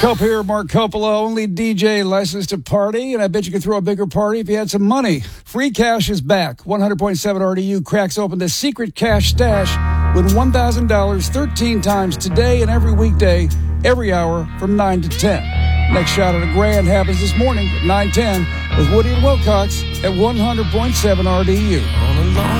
Cup here, Mark Coppola, only DJ licensed to party, and I bet you could throw a bigger party if you had some money. Free cash is back. 100.7 RDU cracks open the secret cash stash with $1,000 13 times today and every weekday, every hour from 9 to 10. Next shot at a grand happens this morning at 9:10 with Woody and Wilcox at 100.7 RDU.